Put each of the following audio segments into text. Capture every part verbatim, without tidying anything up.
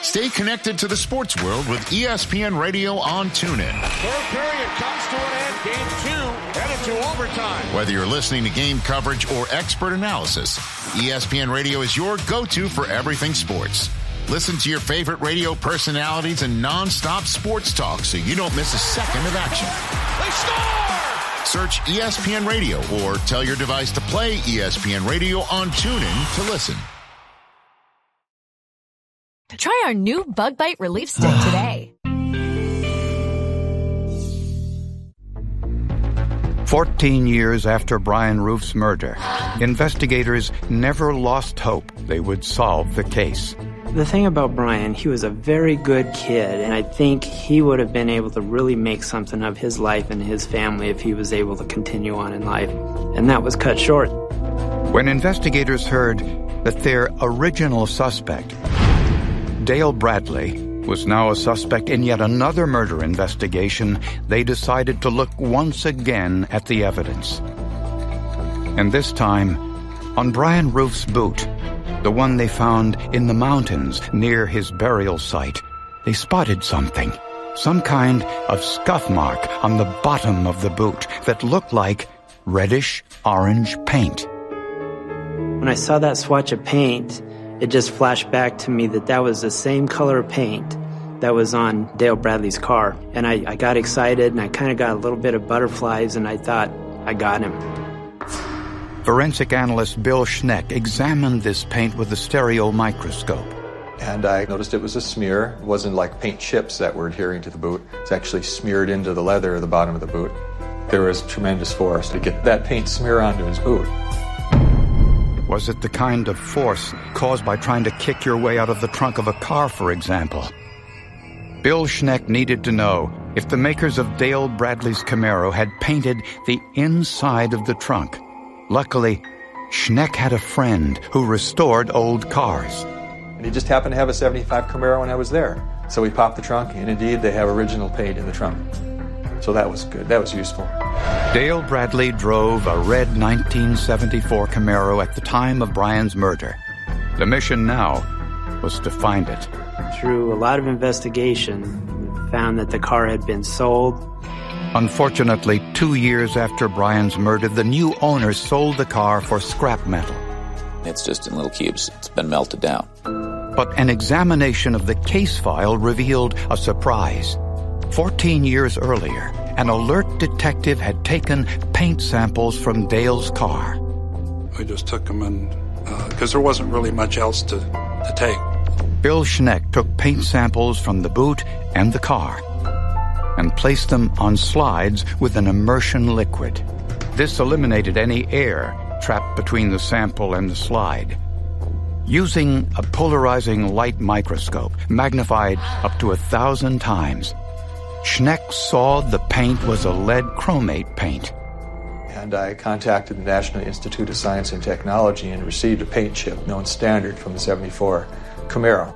Stay connected to the sports world with E S P N Radio on TuneIn. Third period comes to an end. Game two headed to overtime. Whether you're listening to game coverage or expert analysis, E S P N Radio is your go-to for everything sports. Listen to your favorite radio personalities and non-stop sports talk so you don't miss a second of action. They score! Search E S P N Radio or tell your device to play E S P N Radio on TuneIn to listen. Try our new Bug Bite Relief Stick today. Fourteen years after Brian Roof's murder, investigators never lost hope they would solve the case. The thing about Brian, he was a very good kid, and I think he would have been able to really make something of his life and his family if he was able to continue on in life. And that was cut short. When investigators heard that their original suspect, Dale Bradley, was now a suspect in yet another murder investigation, they decided to look once again at the evidence. And this time, on Brian Roof's boot, the one they found in the mountains near his burial site, they spotted something, some kind of scuff mark on the bottom of the boot that looked like reddish-orange paint. When I saw that swatch of paint, it just flashed back to me that that was the same color of paint that was on Dale Bradley's car. And I, I got excited, and I kind of got a little bit of butterflies, and I thought, I got him. Forensic analyst Bill Schneck examined this paint with a stereo microscope. And I noticed it was a smear. It wasn't like paint chips that were adhering to the boot. It's actually smeared into the leather at the bottom of the boot. There was tremendous force to get that paint smear onto his boot. Was it the kind of force caused by trying to kick your way out of the trunk of a car, for example? Bill Schneck needed to know if the makers of Dale Bradley's Camaro had painted the inside of the trunk. Luckily, Schneck had a friend who restored old cars. And he just happened to have a seventy-five Camaro when I was there. So we popped the trunk, and indeed they have original paint in the trunk. So that was good. That was useful. Dale Bradley drove a red nineteen seventy-four Camaro at the time of Brian's murder. The mission now was to find it. Through a lot of investigation, we found that the car had been sold. Unfortunately, two years after Brian's murder, the new owner sold the car for scrap metal. It's just in little cubes. It's been melted down. But an examination of the case file revealed a surprise. Fourteen years earlier, an alert detective had taken paint samples from Dale's car. We just took them and, because uh, there wasn't really much else to, to take. Bill Schneck took paint samples from the boot and the car and placed them on slides with an immersion liquid. This eliminated any air trapped between the sample and the slide. Using a polarizing light microscope, magnified up to a thousand times, Schneck saw the paint was a lead chromate paint. And I contacted the National Institute of Science and Technology and received a paint chip, known standard, from the seventy-four Camaro.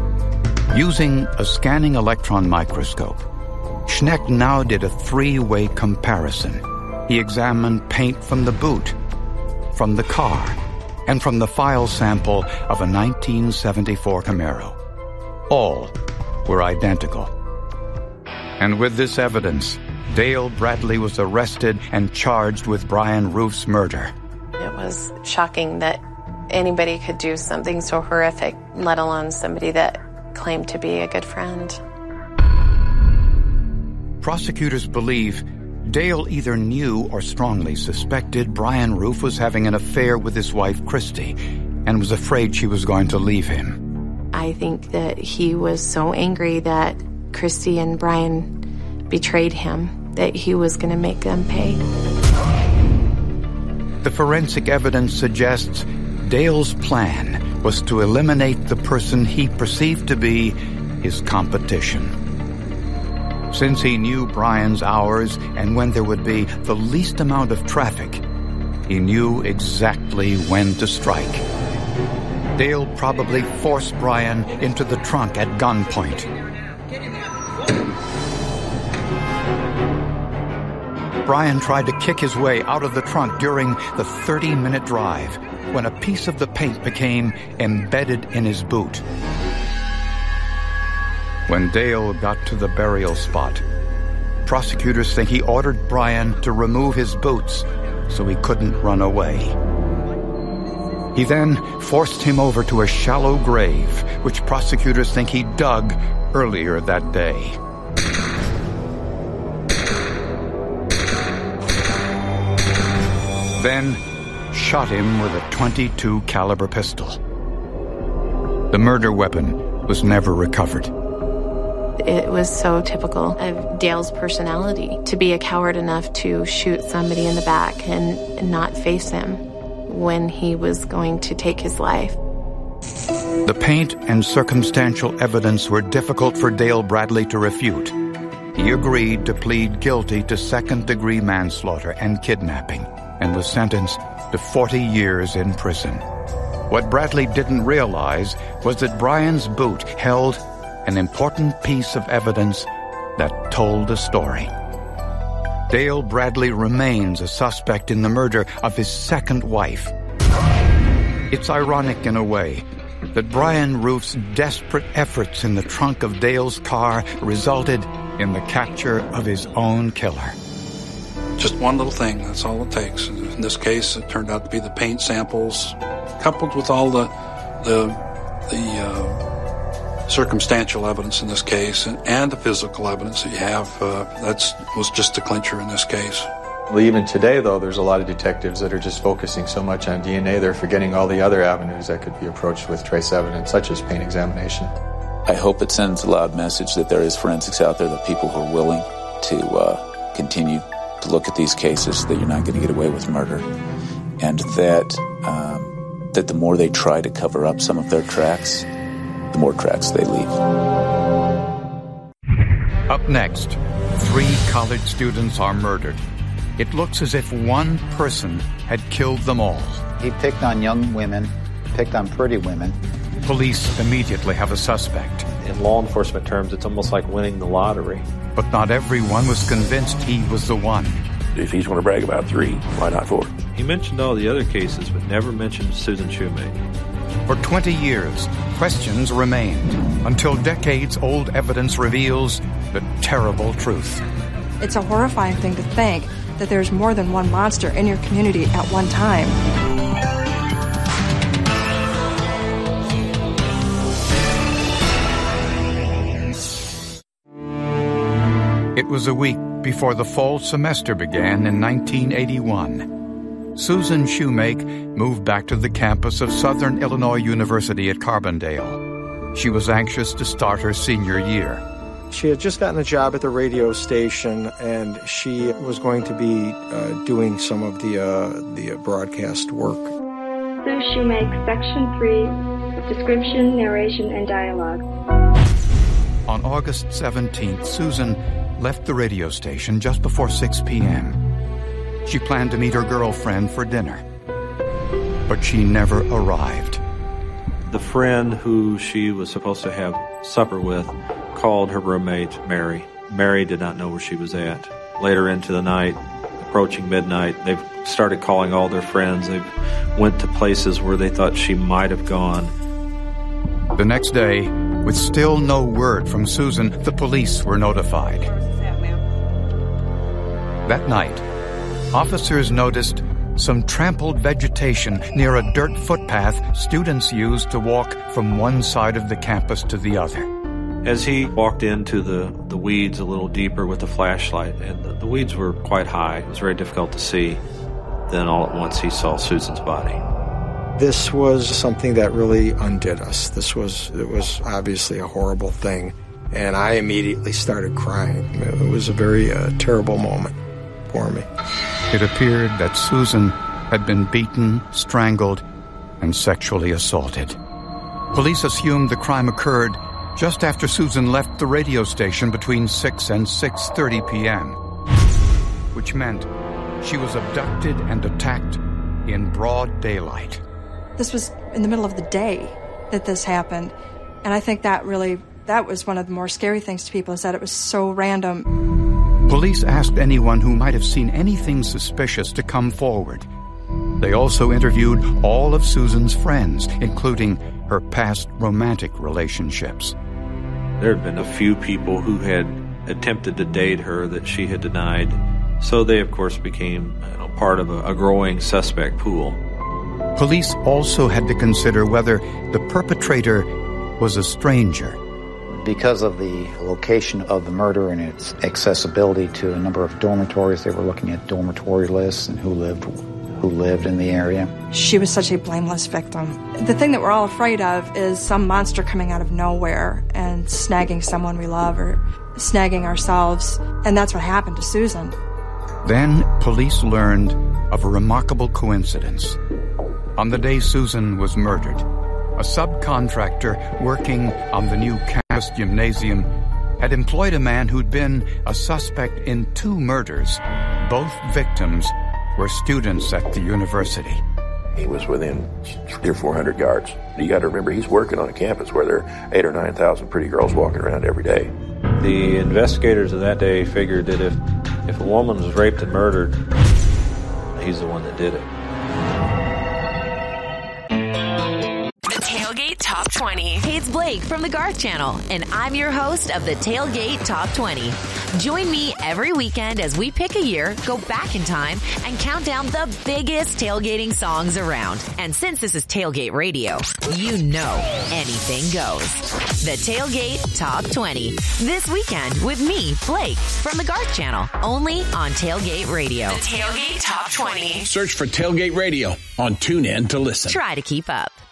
Using a scanning electron microscope, Schneck now did a three-way comparison. He examined paint from the boot, from the car, and from the file sample of a nineteen seventy-four Camaro. All were identical. And with this evidence, Dale Bradley was arrested and charged with Brian Roof's murder. It was shocking that anybody could do something so horrific, let alone somebody that claimed to be a good friend. Prosecutors believe Dale either knew or strongly suspected Brian Roof was having an affair with his wife, Christy, and was afraid she was going to leave him. I think that he was so angry that Christy and Brian betrayed him, that he was going to make them pay. The forensic evidence suggests Dale's plan was to eliminate the person he perceived to be his competition. Since he knew Brian's hours and when there would be the least amount of traffic, he knew exactly when to strike. Dale probably forced Brian into the trunk at gunpoint. Brian tried to kick his way out of the trunk during the thirty-minute drive when a piece of the paint became embedded in his boot. When Dale got to the burial spot, prosecutors think he ordered Brian to remove his boots so he couldn't run away. He then forced him over to a shallow grave, which prosecutors think he dug earlier that day. Then shot him with a twenty-two caliber pistol. The murder weapon was never recovered. It was so typical of Dale's personality to be a coward enough to shoot somebody in the back and not face him when he was going to take his life. The paint and circumstantial evidence were difficult for Dale Bradley to refute. He agreed to plead guilty to second-degree manslaughter and kidnapping and was sentenced to forty years in prison. What Bradley didn't realize was that Brian's boot held an important piece of evidence that told a story. Dale Bradley remains a suspect in the murder of his second wife. It's ironic in a way that Brian Roof's desperate efforts in the trunk of Dale's car resulted in the capture of his own killer. Just one little thing, that's all it takes. In this case, it turned out to be the paint samples, coupled with all the the, the uh, circumstantial evidence in this case and, and the physical evidence that you have. Uh, that's was just the clincher in this case. Well, even today, though, there's a lot of detectives that are just focusing so much on D N A, they're forgetting all the other avenues that could be approached with trace evidence, such as paint examination. I hope it sends a loud message that there is forensics out there, that people who are willing to uh, continue to look at these cases, that you're not going to get away with murder, and that um, that the more they try to cover up some of their tracks, the more tracks they leave. Up next, three college students are murdered. It looks as if one person had killed them all. He picked on young women, picked on pretty women. Police immediately have a suspect. In law enforcement terms, it's almost like winning the lottery. But not everyone was convinced he was the one. If he's going to brag about three, why not four? He mentioned all the other cases, but never mentioned Susan Shoemake. For twenty years, questions remained, until decades-old evidence reveals the terrible truth. It's a horrifying thing to think that there's more than one monster in your community at one time. It was a week before the fall semester began in nineteen eighty-one. Susan Shoemake moved back to the campus of Southern Illinois University at Carbondale. She was anxious to start her senior year. She had just gotten a job at the radio station, and she was going to be uh, doing some of the uh, the broadcast work. Sue Shoemake, Section three, Description, Narration, and Dialogue. On August seventeenth, Susan left the radio station just before six p.m. She planned to meet her girlfriend for dinner, but she never arrived. The friend who she was supposed to have supper with called her roommate, Mary. Mary did not know where she was at. Later into the night, approaching midnight, they've started calling all their friends. They went to places where they thought she might have gone. The next day, with still no word from Susan, the police were notified. That night, officers noticed some trampled vegetation near a dirt footpath students used to walk from one side of the campus to the other. As he walked into the, the weeds a little deeper with a flashlight, and the, the weeds were quite high, it was very difficult to see, then all at once he saw Susan's body. This was something that really undid us. This was, it was obviously a horrible thing, and I immediately started crying. It was a very uh, terrible moment for me. It appeared that Susan had been beaten, strangled, and sexually assaulted. Police assumed the crime occurred just after Susan left the radio station between six and six thirty p.m., which meant she was abducted and attacked in broad daylight. This was in the middle of the day that this happened, and I think that really, that was one of the more scary things to people, is that it was so random. Police asked anyone who might have seen anything suspicious to come forward. They also interviewed all of Susan's friends, including her past romantic relationships. There had been a few people who had attempted to date her that she had denied. So they, of course, became you know, part of a, a growing suspect pool. Police also had to consider whether the perpetrator was a stranger. Because of the location of the murder and its accessibility to a number of dormitories, they were looking at dormitory lists and who lived who lived in the area. She was such a blameless victim. The thing that we're all afraid of is some monster coming out of nowhere and snagging someone we love or snagging ourselves, and that's what happened to Susan. Then police learned of a remarkable coincidence. On the day Susan was murdered, a subcontractor working on the new campus gymnasium had employed a man who'd been a suspect in two murders. Both victims were students at the university. He was within three or four hundred yards. You got to remember, he's working on a campus where there are eight or nine thousand pretty girls walking around every day. The investigators of that day figured that if, if a woman was raped and murdered, he's the one that did it. Tailgate Top twenty. Hey, it's Blake from the Garth Channel, and I'm your host of the Tailgate Top twenty. Join me every weekend as we pick a year, go back in time, and count down the biggest tailgating songs around. And since this is Tailgate Radio, you know anything goes. The Tailgate Top twenty. This weekend with me, Blake, from the Garth Channel, only on Tailgate Radio. The Tailgate Top twenty. Search for Tailgate Radio on TuneIn to listen. Try to keep up.